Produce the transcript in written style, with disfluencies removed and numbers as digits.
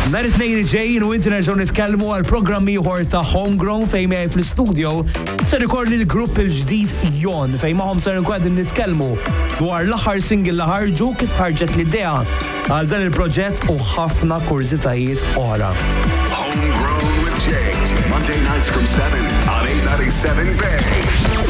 Nhar it-tnejn ġejjin u inti nerġgħu nitkellmu għal programm ieħor ta' Homegrown fejn miegħi fl-istudio se rikordi l-grupp il-ġdid Jon fejn magħhom ser nkun nitkellmu dwar l-aħħar single li ħarġu kif ħarġet l-idea għal dan il-proġett u ħafna kurzitajiet oħra. Homegrown with Jay, Monday nights from 7 on 897 Bay.